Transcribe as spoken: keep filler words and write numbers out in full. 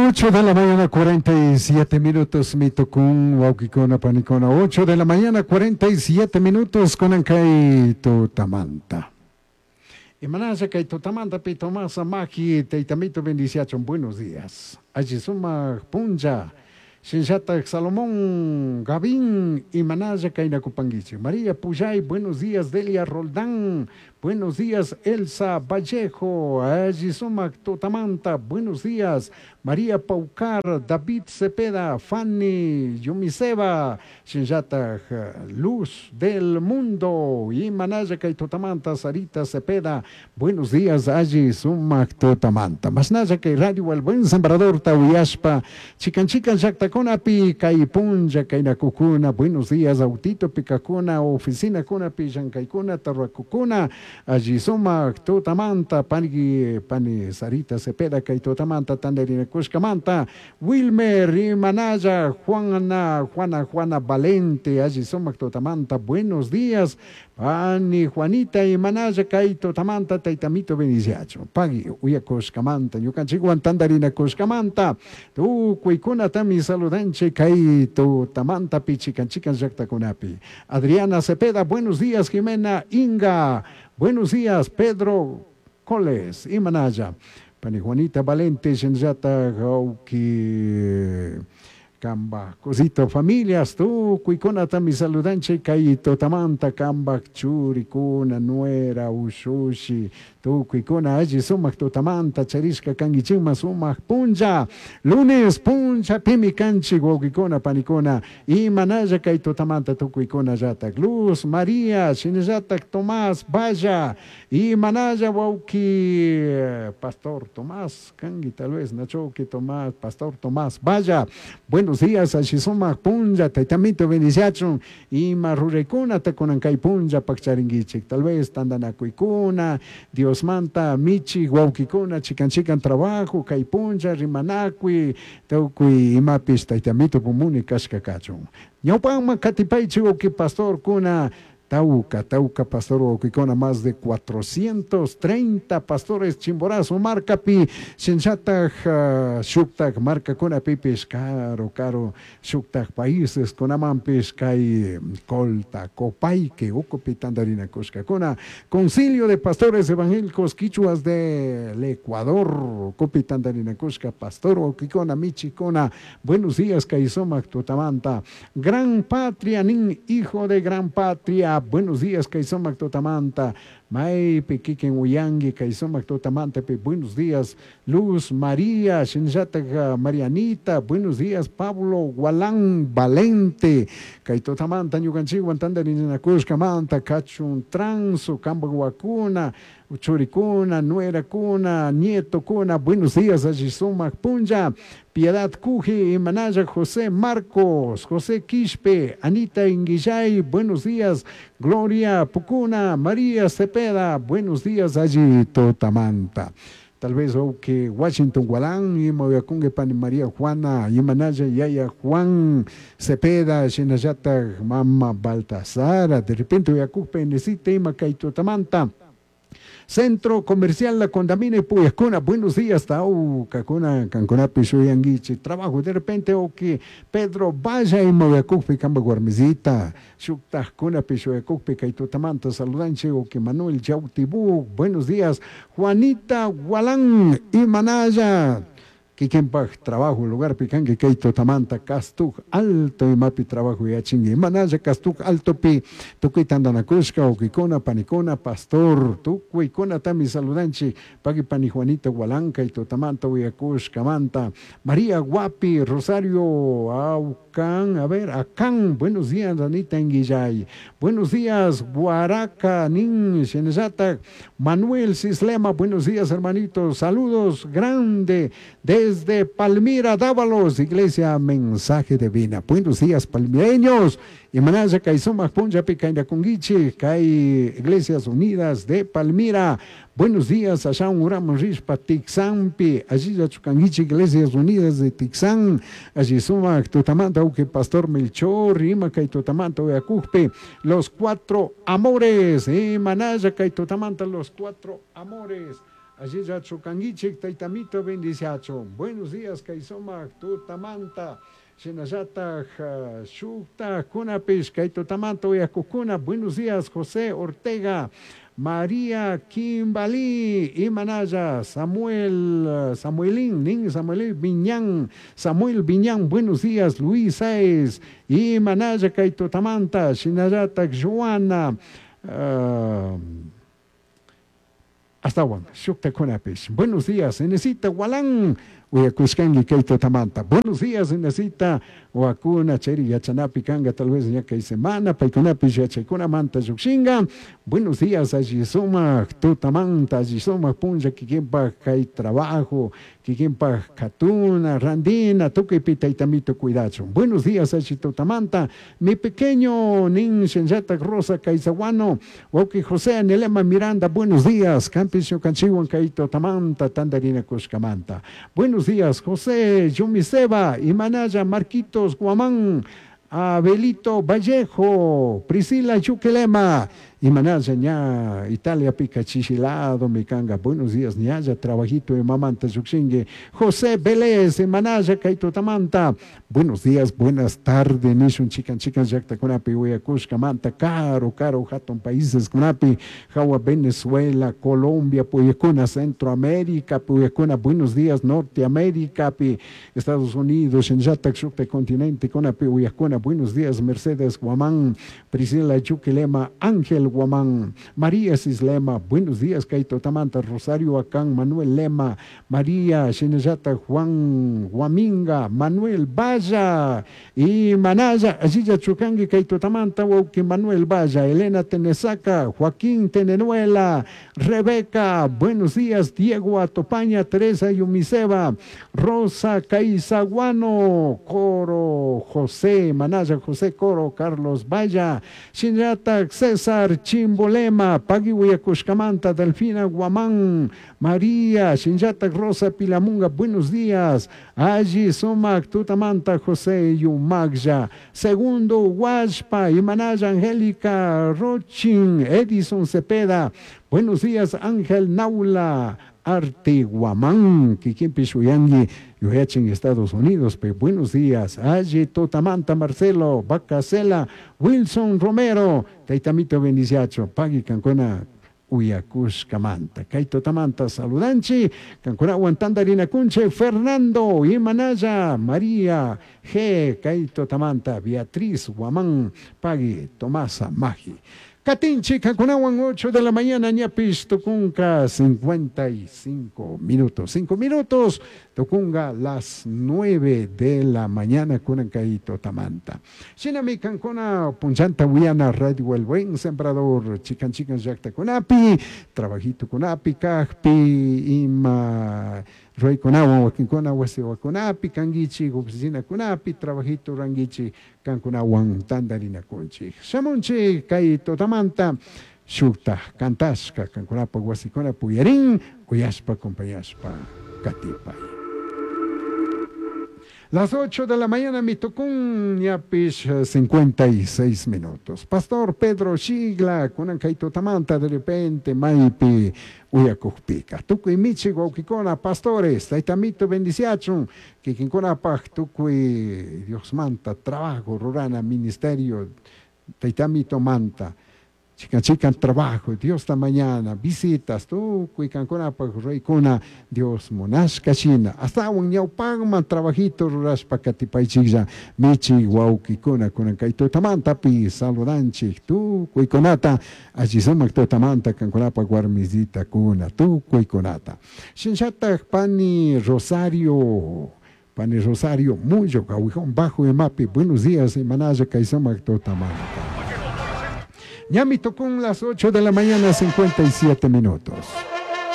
ocho de la mañana, cuarenta y siete minutos, mitokun, waukikona, panicona, ocho de la mañana, cuarenta y siete minutos, con Ancay Totamanta. Y manasa kay Totamanta, pitomasa, maki, teitamito bendiciachon, buenos días. Ajisuma punja, Shinshata Salomón, Gavín y Manaya Kainacupanguichi. María Pujay, buenos días. Delia Roldán, buenos días. Elsa Vallejo, Ajisuma Totamanta, buenos días. María Paucar, David Cepeda, Fanny Yumiseva, Shinshata Luz del Mundo y Manaya Kaitotamanta, Sarita Cepeda, buenos días. Ajisuma Totamanta. Masnaya Kay Radio El Buen Sembrador Tauyaspa, Chican Chican Jacta Conapi, Caipunja, Cainacukuna, buenos días, Autito Picacuna, Oficina Cunapi, Yancaicuna, Tarracucuna, Ajisoma, Totamanta, Pani, Pani, Sarita Cepeda, Caitotamanta, Tanderina Cuscamanta, Wilmer, Imanaya, Juana, Juana, Juana Valente, Ajisoma, Totamanta, buenos días, Pani, Juanita, Imanaya, Caitotamanta, Taitamito Beniciacho, Pagi, Uya Cuscamanta, Yucanchiguan, Tandarina Cuscamanta, Tu, Cuicuna, Tamis, Saludanche, Caito, Tamanta, Pichicanchican, Jacta Conapi. Adriana Cepeda, buenos días. Jimena Inga, buenos días. Pedro Coles, Imanaya. Pani Juanita Valente, Shenjata Gauki, Camba, Cosito, familias, tú, Cuicona, Tami, Saludanche, Caito, Tamanta, Camba, Churicuna, Nuera, Ushushi, tu Cuicona, Aji, Sumac, Totamanta, Charisca, Canguichima, Sumac, Punja, lunes, Punja, Pimi, Canchi, Guauquicona, Panicona, y Manaya, Caito, Tamanta, tu Cuicona, Yata, Luz, María, Shinjata, Tomás, Vaya, y Manaya, Guauqui, Pastor Tomás, Cangui, tal vez, Nachoque, Tomás, Pastor Tomás, Vaya, buenos días, Ashisoma, Punja, Taitamito, Beniciachon, y Marurecuna, Taconancay, Punja, Pacharinguichic, tal vez, Tandanacuicuna, Dios Manta, Michi, Guauquicuna, Chicanchican Trabajo, Caipunja, Rimanacui, Taucui, Imapis, Taitamito, Pumuni, Cascacacho. Ñaupama, Catipaichi, que Pastor Cuna, Tauca, Tauca, Pastor Oquicona, más de cuatrocientos treinta pastores Chimborazo, Marca Pi, Shenchataj, Shuktak, Marca Cona Pipis, Caro, Caro, Shuktak, Países, Conamampis, Kai, Colta, Copaique, Ocopitandarina, Coscacona, Concilio de Pastores Evangélicos Quichuas del Ecuador, Copitandarina, Cosca, Pastor Oquicona, Michicona, buenos días, Caizoma, Totamanta, Gran Patria, Nin, hijo de Gran Patria, buenos días, Caizomac Totamanta, May Pequiquen Uyangi, Caizomac Totamanta, buenos días, Luz María, Shinjata Marianita, buenos días, Pablo Gualán Valente, Caitotamanta, Yuganchiguan, Tandarina Cuscamanta, Cachun Transo, Cambaguacuna, Choricuna, Nuera Cuna, Nieto Cuna, buenos días, Ajisumac Punja, Piedad Cuji, Manaya José Marcos, José Quispe, Anita Inguillay, buenos días, Gloria Pucuna, María Cepeda, buenos días, allí Totamanta. Tal vez o que Washington Gualán, y Moyacungue Pani María Juana, y Manaya Yaya Juan Cepeda, Shinayata Mama Baltasara, de repente Yacupe necesita Ima Totamanta. Centro Comercial La Condamina y Puyascuna, buenos días, Tau, Cacuna, Canconapi, Suyanguichi, trabajo, de repente, o que Pedro vaya y Moyacupi, Camba Guarmizita, Shuktajcuna, Pishuyacupi, Caitotamanta, Saludanche, o que Manuel Yautibú, buenos días, Juanita Gualán y Manaya, Kikempaj, trabajo, lugar picangue, Keito Tamanta, Castuk, alto y mapi, trabajo y achingue, Manaya, Castuk, alto pi, Tucuitandanacushka, Oquicona, Panicona, Pastor, Tucuicona, Tami, Saludanchi, Pagui Pani Juanita, Gualanca, y Totamanta, Uyacushka, Manta, María Guapi, Rosario, Aucan, a ver, Acán, buenos días, Anita Enguillay, buenos días, Guaraca, Nin, Shenezata, Manuel Cislema, buenos días, hermanitos, saludos, grande, desde Palmira, Dávalos, Iglesia Mensaje de Vida. Buenos días, palmireños. Y Manaya, Caizoma, Punja, Picaina Cunguichi, Cai Iglesias Unidas de Palmira. Buenos días, allá un Uramo Rispa, Tixampi, allí ya Chucanguichi, Iglesias Unidas de Tixán, allí suma Totamanta, Uque Pastor Melchor, Rima, Cai Totamanta, Ueacujpe, los cuatro amores, y Manaya, Cai Totamanta, los cuatro amores. allí ya chukangichik taitamito bendiciacho. Buenos días, Kaisoma, tutamanta. Shinayata shukta kunapish kaitutamanta uyakukuna. Buenos días, José Ortega. María Kimbalí, Imanaya, Samuel, Samuelín, Ning, Samuel Viñán, Samuel Viñán, buenos días, Luis Saez, Imanaya Kaitutamanta, Shinayata Joana, uh, hasta Juan, Shukta Kunapish, buenos días, Enesita Walán, Uyakuskangi Kaitutamanta, buenos días, Enesita, Wakuna, Cheri, Yachanapi, Kanga, tal vez ya que semana, Paikunapi, Yachakuna, Manta, Yuxinga, buenos días, Ajisoma, Tutamanta, Ajisoma, Punja, Kikimpa, Kai Trabajo, Kikimpa, Katuna, Randina, Tukipita y Tamito, cuidado. Buenos días, Ajitutamanta, mi pequeño Nin, Shenjata, Rosa, Kaizaguano, Wauki José, Anelema Miranda, buenos días, Campisio Canchiwan, Kaitutamanta, Tandarina, Cuscamanta, buenos días, José, Yumiseba, Imanaya, Marquito, Guamán, Abelito Vallejo, Priscila Yuquelema, y Manaya, ña, Italia Pica Chichilado, Micanga, buenos días, ñaya, trabajito de Mamanta Yuxingue, José Vélez, y Manaya, Kaitutamanta, buenos días, buenas tardes, Nishun Chican Chican, Jacta Kunapi, Huyacushka, Manta, Caro, Caro, Hatton Países, Kunapi, Jawa, Venezuela, Colombia, Puyacuna, Centroamérica, Puyacuna, buenos días, Norteamérica, Pi, Estados Unidos, en Yatak, Shukte Continente, Kunapi, Huyacuna, buenos días, Mercedes Guamán, Priscila Yuquilema, Ángel Guamán, María Cislema, buenos días, Kaito Tamanta, Rosario Acán, Manuel Lema, María Shinayata, Juan Guaminga, Manuel Valla y Manaya, Ajilla Chucangi, Kaito Tamanta, Wauki Manuel Valla, Elena Tenesaca, Joaquín Tenenuela, Rebeca, buenos días, Diego Atopaña, Teresa Yumiseba, Rosa Caizaguano, Coro José, Manaya José Coro, Carlos Valla, Shinayata César Chimbolema, Pagihuyacushcamanta, Delfina Guamán, María, Shinjata Rosa Pilamunga, buenos días, Allí Somac, Tutamanta, José Yumagja, Segundo Huashpa, Imanaya Angélica Rochin, Edison Cepeda, buenos días, Ángel Naula, Arte Guamán, Kikimpi Shuyangi, en Estados Unidos, pero buenos días, Allí Totamanta, Marcelo, Bacasela, Wilson Romero, Taitamito Bendiciacho, Pagui Cancona, Uyacushcamanta, Kaito Tamanta, Saludanchi, Cancona Guantandarina Cunche, Fernando, Imanaya, María, G, Kaito Tamanta, Beatriz, Guamán, Pagui, Tomasa, Magi. Catinchi, Cancunawan, ocho de la mañana, Ñapis, Tocunca, cincuenta y cinco minutos. cinco minutos, Tocunga, las nueve de la mañana, Cunancaito, Tamanta. Shinami, Cancuna, Punchanta, Huiana, Radio El Buen Sembrador, Chican Chican, Jacta Cunapi, Trabajito Cunapi, Cajpi, Ima. Roy Conawa, Wakinkona, Wasewa Kunapi, Kangichi, Oficina Kunapi, Trabajito Rangichi, Cancunawan, Tandarina Conchi. Shamonchi, Kaito Tamanta, Shukta, Cantasca, Cancunapa, Wasikona, Puyarin, Uyaspa, Compayaspa, Katipay. Las ocho de la mañana, Mitocún, Yapis, cincuenta y seis minutos. Pastor Pedro Shigla, Kunankaito Tamanta, de repente, Maipi, Uyacujpica. Tucui Michi, Guauquicona, pastores, Taitamito Bendiciachun, Kikincona Paj, Tucui, Dios Manta, Trabajo, Rurana, Ministerio, Taitamito Manta. Chica, chica, trabajo, Dios esta mañana, visitas, tú, cuicancona, reicona, Dios, monasca, china, hasta un ñaupagman, trabajito, ruraspa, catipaichilla, michi, guauquicona, conancaito, tamanta, pi, saludanchi, tú, cuiconata, allí somos tamanta, canconapa, guarmizita, cuna, tú, cuiconata. Shinchata, pani, Rosario, pani, Rosario, mucho, cahuijón, bajo de mapi, buenos días, y manaya, caizoma, tamanta. Ya me tocó las ocho de la mañana, cincuenta y siete minutos.